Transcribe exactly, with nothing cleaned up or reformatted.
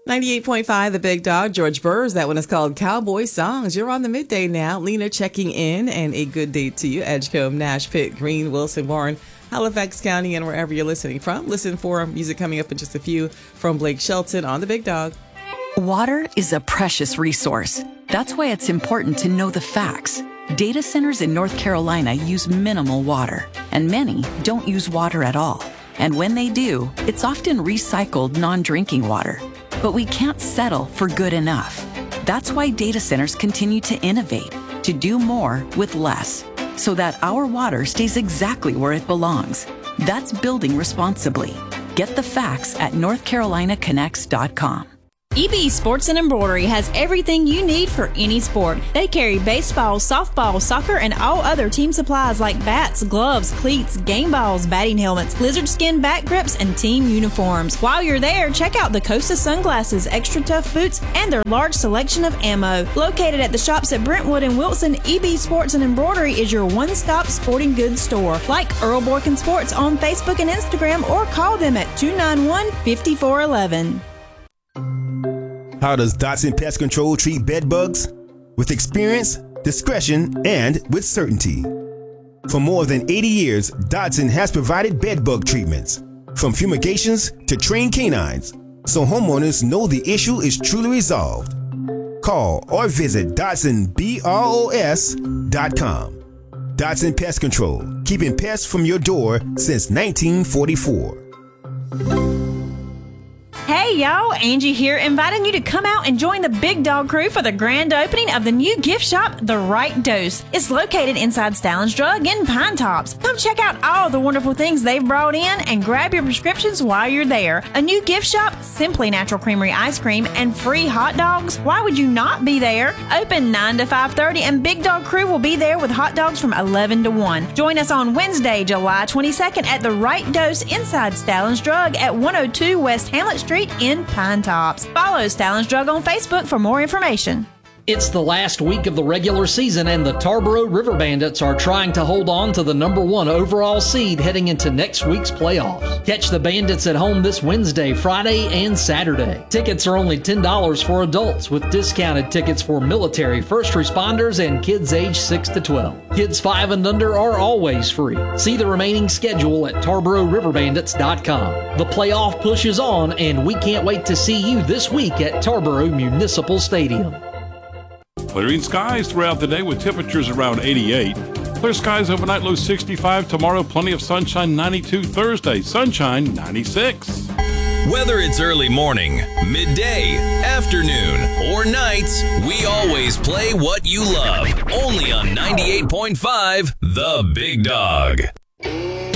ninety-eight point five, The Big Dog. George Burrs. That one is called Cowboy Songs. You're on the midday now. Lena checking in, and a good day to you. Edgecombe, Nash, Pitt, Green, Wilson, Warren, Halifax County, and wherever you're listening from. Listen for music coming up in just a few from Blake Shelton on The Big Dog. Water is a precious resource. That's why it's important to know the facts. Data centers in North Carolina use minimal water, and many don't use water at all. And when they do, it's often recycled non-drinking water. But we can't settle for good enough. That's why data centers continue to innovate, to do more with less, so that our water stays exactly where it belongs. That's building responsibly. Get the facts at north carolina connects dot com. E B Sports and Embroidery has everything you need for any sport. They carry baseball, softball, soccer, and all other team supplies like bats, gloves, cleats, game balls, batting helmets, lizard skin back grips, and team uniforms. While you're there, check out the Costa sunglasses, extra tough boots, and their large selection of ammo. Located at the shops at Brentwood and Wilson, E B Sports and Embroidery is your one-stop sporting goods store. Like Earl Borkin Sports on Facebook and Instagram, or call them at two nine one, five four one one. How does Dotson Pest Control treat bed bugs? With experience, discretion, and with certainty. For more than eighty years, Dotson has provided bed bug treatments, from fumigations to trained canines, so homeowners know the issue is truly resolved. Call or visit Dotson Bros dot com. Dotson Pest Control, keeping pests from your door since nineteen forty-four. Hey y'all, Angie here, inviting you to come out and join the Big Dog crew for the grand opening of the new gift shop, The Right Dose. It's located inside Stallin's Drug in Pine Tops. Come check out all the wonderful things they've brought in and grab your prescriptions while you're there. A new gift shop, Simply Natural Creamery ice cream, and free hot dogs. Why would you not be there? Open nine to five thirty, and Big Dog crew will be there with hot dogs from eleven to one. Join us on Wednesday, July twenty-second at The Right Dose inside Stallin's Drug at one oh two West Hamlet Street in Pine Tops. Follow Stallin's Drug on Facebook for more information. It's the last week of the regular season, and the Tarboro River Bandits are trying to hold on to the number one overall seed heading into next week's playoffs. Catch the Bandits at home this Wednesday, Friday, and Saturday. Tickets are only ten dollars for adults, with discounted tickets for military, first responders, and kids aged six to twelve. Kids five and under are always free. See the remaining schedule at tarboro river bandits dot com. The playoff push is on, and we can't wait to see you this week at Tarboro Municipal Stadium. Clearing skies throughout the day with temperatures around eighty-eight. Clear skies overnight, low sixty-five. Tomorrow, plenty of sunshine, ninety-two. Thursday, sunshine, ninety-six. Whether it's early morning, midday, afternoon, or nights, we always play what you love. Only on ninety-eight point five, The Big Dog.